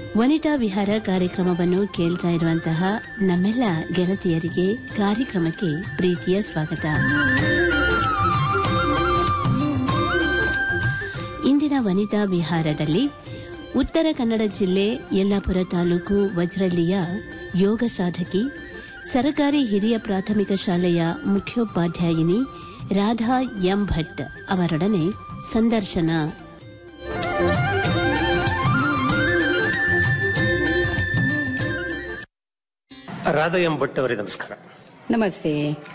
ವನಿತಾ ವಿಹಾರ ಕಾರ್ಯಕ್ರಮವನ್ನು ಕೇಳ್ತಾ ಇರುವಂತಹ ನಮ್ಮೆಲ್ಲ ಗೆಳತಿಯರಿಗೆ ಕಾರ್ಯಕ್ರಮಕ್ಕೆ ಪ್ರೀತಿಯ ಸ್ವಾಗತ. ಇಂದಿನ ವನಿತಾ ವಿಹಾರದಲ್ಲಿ ಉತ್ತರ ಕನ್ನಡ ಜಿಲ್ಲೆ ಯಲ್ಲಾಪುರ ತಾಲೂಕು ವಜ್ರಳ್ಳಿಯ ಯೋಗ ಸಾಧಕಿ, ಸರಕಾರಿ ಹಿರಿಯ ಪ್ರಾಥಮಿಕ ಶಾಲೆಯ ಮುಖ್ಯೋಪಾಧ್ಯಾಯಿನಿ ರಾಧಾ ಎಂ ಭಟ್ ಅವರೊಡನೆ ಸಂದರ್ಶನ. ರಾಧಾ ಎಂ ಭಟ್ ಅವರೇ, ನಮಸ್ಕಾರ. ನಮಸ್ತೆ.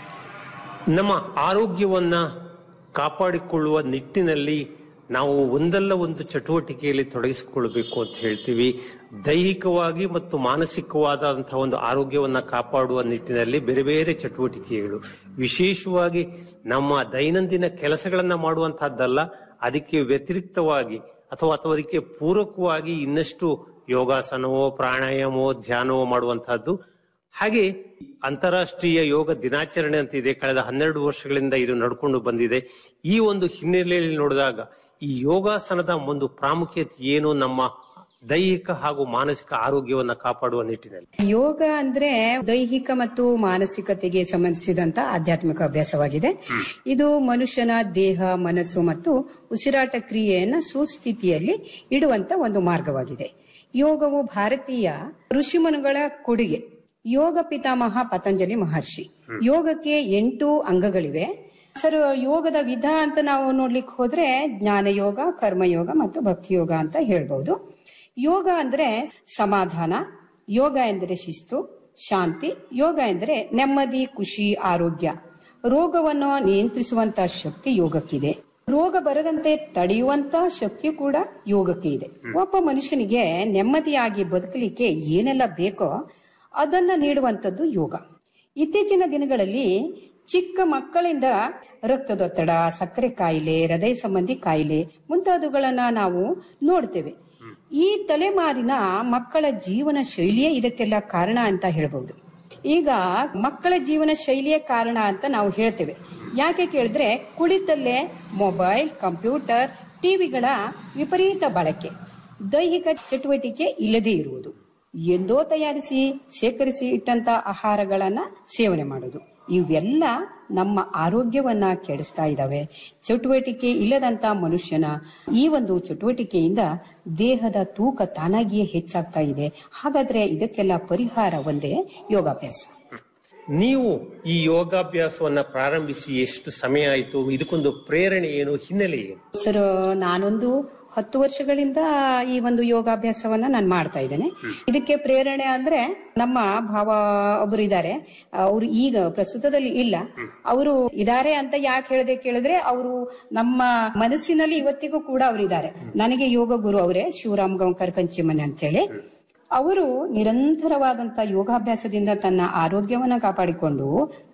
ನಮ್ಮ ಆರೋಗ್ಯವನ್ನ ಕಾಪಾಡಿಕೊಳ್ಳುವ ನಿಟ್ಟಿನಲ್ಲಿ ನಾವು ಒಂದಲ್ಲ ಒಂದು ಚಟುವಟಿಕೆಯಲ್ಲಿ ತೊಡಗಿಸಿಕೊಳ್ಳಬೇಕು ಅಂತ ಹೇಳ್ತೀವಿ. ದೈಹಿಕವಾಗಿ ಮತ್ತು ಮಾನಸಿಕವಾದಂತಹ ಒಂದು ಆರೋಗ್ಯವನ್ನ ಕಾಪಾಡುವ ನಿಟ್ಟಿನಲ್ಲಿ ಬೇರೆ ಬೇರೆ ಚಟುವಟಿಕೆಗಳು, ವಿಶೇಷವಾಗಿ ನಮ್ಮ ದೈನಂದಿನ ಕೆಲಸಗಳನ್ನ ಮಾಡುವಂತಹದ್ದಲ್ಲ, ಅದಕ್ಕೆ ವ್ಯತಿರಿಕ್ತವಾಗಿ ಅಥವಾ ಅದಕ್ಕೆ ಪೂರಕವಾಗಿ ಇನ್ನಷ್ಟು ಯೋಗಾಸನವೋ ಪ್ರಾಣಾಯಾಮವೋ ಧ್ಯಾನವೋ ಮಾಡುವಂತಹದ್ದು. ಹಾಗೆ ಅಂತಾರಾಷ್ಟ್ರೀಯ ಯೋಗ ದಿನಾಚರಣೆ ಅಂತ ಇದೆ, ಕಳೆದ 12 ವರ್ಷಗಳಿಂದ ಇದು ನಡ್ಕೊಂಡು ಬಂದಿದೆ. ಈ ಒಂದು ಹಿನ್ನೆಲೆಯಲ್ಲಿ ನೋಡಿದಾಗ ಈ ಯೋಗಾಸನದ ಒಂದು ಪ್ರಾಮುಖ್ಯತೆ ಏನು ನಮ್ಮ ದೈಹಿಕ ಹಾಗೂ ಮಾನಸಿಕ ಆರೋಗ್ಯವನ್ನ ಕಾಪಾಡುವ ನಿಟ್ಟಿನಲ್ಲಿ? ಯೋಗ ಅಂದ್ರೆ ದೈಹಿಕ ಮತ್ತು ಮಾನಸಿಕತೆಗೆ ಸಂಬಂಧಿಸಿದಂತ ಆಧ್ಯಾತ್ಮಿಕ ಅಭ್ಯಾಸವಾಗಿದೆ. ಇದು ಮನುಷ್ಯನ ದೇಹ, ಮನಸ್ಸು ಮತ್ತು ಉಸಿರಾಟ ಕ್ರಿಯೆಯನ್ನ ಸುಸ್ಥಿತಿಯಲ್ಲಿ ಇಡುವಂತ ಒಂದು ಮಾರ್ಗವಾಗಿದೆ. ಯೋಗವು ಭಾರತೀಯ ಋಷಿಮುನಿಗಳ ಕೊಡುಗೆ. ಯೋಗ ಪಿತಾಮಹ ಪತಂಜಲಿ ಮಹರ್ಷಿ. ಯೋಗಕ್ಕೆ 8 ಅಂಗಗಳಿವೆ. ಸರ್, ಯೋಗದ ವಿಧ ಅಂತ ನಾವು ನೋಡ್ಲಿಕ್ಕೆ ಹೋದ್ರೆ ಜ್ಞಾನ ಯೋಗ, ಕರ್ಮಯೋಗ ಮತ್ತು ಭಕ್ತಿ ಯೋಗ ಅಂತ ಹೇಳ್ಬಹುದು. ಯೋಗ ಅಂದ್ರೆ ಸಮಾಧಾನ, ಯೋಗ ಎಂದರೆ ಶಿಸ್ತು, ಶಾಂತಿ, ಯೋಗ ಎಂದರೆ ನೆಮ್ಮದಿ, ಖುಷಿ, ಆರೋಗ್ಯ. ರೋಗವನ್ನು ನಿಯಂತ್ರಿಸುವಂತ ಶಕ್ತಿ ಯೋಗಕ್ಕಿದೆ. ರೋಗ ಬರದಂತೆ ತಡೆಯುವಂತ ಶಕ್ತಿ ಕೂಡ ಯೋಗಕ್ಕೆ ಇದೆ. ಒಬ್ಬ ಮನುಷ್ಯನಿಗೆ ನೆಮ್ಮದಿಯಾಗಿ ಬದುಕಲಿಕ್ಕೆ ಏನೆಲ್ಲ ಬೇಕೋ ಅದನ್ನ ನೀಡುವಂತದ್ದು ಯೋಗ. ಇತ್ತೀಚಿನ ದಿನಗಳಲ್ಲಿ ಚಿಕ್ಕ ಮಕ್ಕಳಿಂದ ರಕ್ತದೊತ್ತಡ, ಸಕ್ಕರೆ ಕಾಯಿಲೆ, ಹೃದಯ ಸಂಬಂಧಿ ಕಾಯಿಲೆ ಮುಂತಾದವುಗಳನ್ನ ನಾವು ನೋಡ್ತೇವೆ. ಈ ತಲೆಮಾರಿನ ಮಕ್ಕಳ ಜೀವನ ಶೈಲಿಯೇ ಇದಕ್ಕೆಲ್ಲ ಕಾರಣ ಅಂತ ಹೇಳ್ಬಹುದು. ಈಗ ಮಕ್ಕಳ ಜೀವನ ಶೈಲಿಯೇ ಕಾರಣ ಅಂತ ನಾವು ಹೇಳ್ತೇವೆ. ಯಾಕೆ ಕೇಳಿದ್ರೆ ಕುಳಿತಲ್ಲೇ ಮೊಬೈಲ್, ಕಂಪ್ಯೂಟರ್, ಟಿವಿಗಳ ವಿಪರೀತ ಬಳಕೆ, ದೈಹಿಕ ಚಟುವಟಿಕೆ ಇಲ್ಲದೇ ಇರುವುದು, ಎಂದೋ ತಯಾರಿಸಿ ಶೇಖರಿಸಿ ಇಟ್ಟಂತ ಆಹಾರಗಳನ್ನ ಸೇವನೆ ಮಾಡೋದು, ಇವೆಲ್ಲ ನಮ್ಮ ಆರೋಗ್ಯವನ್ನ ಕೆಡಿಸ್ತಾ ಇದ್ದಾವೆ. ಚಟುವಟಿಕೆ ಇಲ್ಲದಂತ ಮನುಷ್ಯನ ಈ ಒಂದು ಚಟುವಟಿಕೆಯಿಂದ ದೇಹದ ತೂಕ ತಾನಾಗಿಯೇ ಹೆಚ್ಚಾಗ್ತಾ ಇದೆ. ಹಾಗಾದ್ರೆ ಇದಕ್ಕೆಲ್ಲ ಪರಿಹಾರ ಒಂದೇ ಯೋಗಾಭ್ಯಾಸ. ನೀವು ಈ ಯೋಗಾಭ್ಯಾಸವನ್ನ ಪ್ರಾರಂಭಿಸಿ ಎಷ್ಟು ಸಮಯ ಆಯಿತು? ಇದಕ್ಕೊಂದು ಪ್ರೇರಣೆ ಏನು, ಹಿನ್ನೆಲೆ ಏನು? ಸರ್, ನಾನೊಂದು 10 ವರ್ಷಗಳಿಂದ ಈ ಒಂದು ಯೋಗಾಭ್ಯಾಸವನ್ನ ನಾನು ಮಾಡ್ತಾ ಇದ್ದೇನೆ. ಇದಕ್ಕೆ ಪ್ರೇರಣೆ ಅಂದ್ರೆ ನಮ್ಮ ಭಾವ ಒಬ್ರು ಇದ್ದಾರೆ. ಅವರು ಈಗ ಪ್ರಸ್ತುತದಲ್ಲಿ ಇಲ್ಲ. ಅವರು ಇದಾರೆ ಅಂತ ಯಾಕೆ ಹೇಳದೆ ಕೇಳಿದ್ರೆ, ಅವರು ನಮ್ಮ ಮನಸ್ಸಿನಲ್ಲಿ ಇವತ್ತಿಗೂ ಕೂಡ ಅವರಿದ್ದಾರೆ. ನನಗೆ ಯೋಗ ಗುರು ಅವರೇ, ಶಿವರಾಮ್ ಗಂಕರ್ ಕಂಚಿಮನೆ ಅಂತ ಹೇಳಿ. ಅವರು ನಿರಂತರವಾದಂತ ಯೋಗಾಭ್ಯಾಸದಿಂದ ತನ್ನ ಆರೋಗ್ಯವನ್ನ ಕಾಪಾಡಿಕೊಂಡು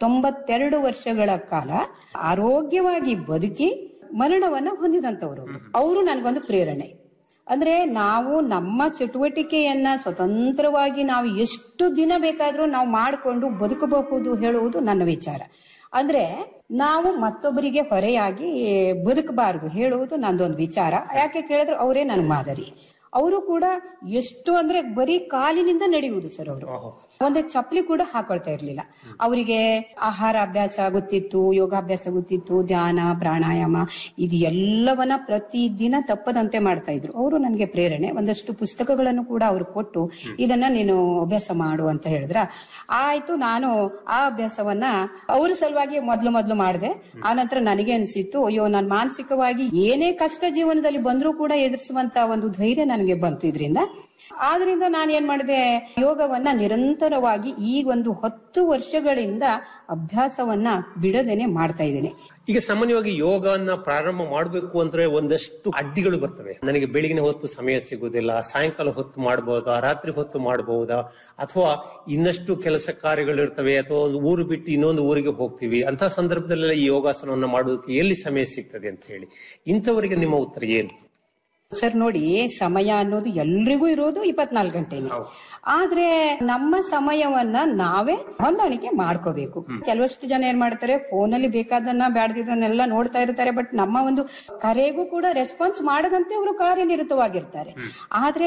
92 ವರ್ಷಗಳ ಕಾಲ ಆರೋಗ್ಯವಾಗಿ ಬದುಕಿ ಮರಣವನ್ನ ಹೊಂದಿದಂತವರು. ಅವರು ನನಗೊಂದು ಪ್ರೇರಣೆ. ಅಂದ್ರೆ ನಾವು ನಮ್ಮ ಚಟುವಟಿಕೆಯನ್ನ ಸ್ವತಂತ್ರವಾಗಿ ನಾವು ಎಷ್ಟು ದಿನ ಬೇಕಾದ್ರೂ ನಾವು ಮಾಡಿಕೊಂಡು ಬದುಕಬಹುದು ಹೇಳುವುದು ನನ್ನ ವಿಚಾರ. ಅಂದ್ರೆ ನಾವು ಮತ್ತೊಬ್ಬರಿಗೆ ಹೊರೆಯಾಗಿ ಬದುಕಬಾರದು ಹೇಳುವುದು ನಂದೊಂದು ವಿಚಾರ. ಯಾಕೆ ಕೇಳಿದ್ರೆ ಅವರೇ ನನ್ನ ಮಾದರಿ. ಅವರು ಕೂಡ ಎಷ್ಟು ಅಂದ್ರೆ ಬರೀ ಕಾಲಿನಿಂದ ನಡೆಯುವುದು ಸರ್. ಅವರು ಒಂದು ಚಪ್ಪಲಿ ಕೂಡ ಹಾಕೊಳ್ತಾ ಇರ್ಲಿಲ್ಲ. ಅವರಿಗೆ ಆಹಾರ ಅಭ್ಯಾಸ ಗೊತ್ತಿತ್ತು, ಯೋಗಾಭ್ಯಾಸ ಗೊತ್ತಿತ್ತು, ಧ್ಯಾನ, ಪ್ರಾಣಾಯಾಮ ಇದು ಎಲ್ಲವನ್ನ ಪ್ರತಿದಿನ ತಪ್ಪದಂತೆ ಮಾಡ್ತಾ ಇದ್ರು. ಅವರು ನನಗೆ ಪ್ರೇರಣೆ. ಒಂದಷ್ಟು ಪುಸ್ತಕಗಳನ್ನು ಕೂಡ ಅವರು ಕೊಟ್ಟು ಇದನ್ನ ನೀನು ಅಭ್ಯಾಸ ಮಾಡು ಅಂತ ಹೇಳಿದ್ರ. ಆಯ್ತು, ನಾನು ಆ ಅಭ್ಯಾಸವನ್ನ ಅವ್ರ ಸಲುವಾಗಿ ಮೊದ್ಲು ಮಾಡಿದೆ. ಆನಂತರ ನನಗೆ ಅನ್ಸಿತ್ತು, ಅಯ್ಯೋ, ನಾನು ಮಾನಸಿಕವಾಗಿ ಏನೇ ಕಷ್ಟ ಜೀವನದಲ್ಲಿ ಬಂದ್ರೂ ಕೂಡ ಎದುರಿಸುವಂತ ಒಂದು ಧೈರ್ಯ ನನಗೆ ಬಂತು ಇದರಿಂದ. ಆದ್ರಿಂದ ನಾನು ಏನ್ ಮಾಡಿದೆ, ಯೋಗವನ್ನ ನಿರಂತರವಾಗಿ ಈ ಒಂದು 10 ವರ್ಷಗಳಿಂದ ಅಭ್ಯಾಸವನ್ನ ಬಿಡದೇನೆ ಮಾಡ್ತಾ ಇದ್ದೇನೆ. ಈಗ ಸಾಮಾನ್ಯವಾಗಿ ಯೋಗವನ್ನ ಪ್ರಾರಂಭ ಮಾಡಬೇಕು ಅಂದ್ರೆ ಒಂದಷ್ಟು ಅಡ್ಡಿಗಳು ಬರ್ತವೆ. ನನಗೆ ಬೆಳಗಿನ ಹೊತ್ತು ಸಮಯ ಸಿಗುವುದಿಲ್ಲ, ಸಾಯಂಕಾಲ ಹೊತ್ತು ಮಾಡಬಹುದಾ, ರಾತ್ರಿ ಹೊತ್ತು ಮಾಡಬಹುದಾ, ಅಥವಾ ಇನ್ನಷ್ಟು ಕೆಲಸ ಕಾರ್ಯಗಳು ಇರ್ತವೆ, ಅಥವಾ ಒಂದು ಊರು ಬಿಟ್ಟು ಇನ್ನೊಂದು ಊರಿಗೆ ಹೋಗ್ತೀವಿ, ಅಂತ ಸಂದರ್ಭದಲ್ಲೆಲ್ಲ ಈ ಯೋಗಾಸನವನ್ನ ಮಾಡೋದಕ್ಕೆ ಎಲ್ಲಿ ಸಮಯ ಸಿಗ್ತದೆ ಅಂತ ಹೇಳಿ, ಇಂಥವರಿಗೆ ನಿಮ್ಮ ಉತ್ತರ ಏನು? ಸರ್ ನೋಡಿ, ಸಮಯ ಅನ್ನೋದು ಎಲ್ರಿಗೂ ಇರೋದು 24 ಗಂಟೆನೆ. ಆದ್ರೆ ನಮ್ಮ ಸಮಯವನ್ನ ನಾವೇ ಹೊಂದಾಣಿಕೆ ಮಾಡ್ಕೋಬೇಕು. ಕೆಲವಷ್ಟು ಜನ ಏನ್ ಮಾಡ್ತಾರೆ, ಫೋನಲ್ಲಿ ಬೇಕಾದನ್ನ ಬ್ಯಾಡ್ದಿದ್ದನ್ನೆಲ್ಲ ನೋಡ್ತಾ ಇರ್ತಾರೆ. ಬಟ್ ನಮ್ಮ ಒಂದು ಕರೆಗೂ ಕೂಡ ರೆಸ್ಪಾನ್ಸ್ ಮಾಡದಂತೆ ಅವರು ಕಾರ್ಯನಿರತವಾಗಿರ್ತಾರೆ. ಆದ್ರೆ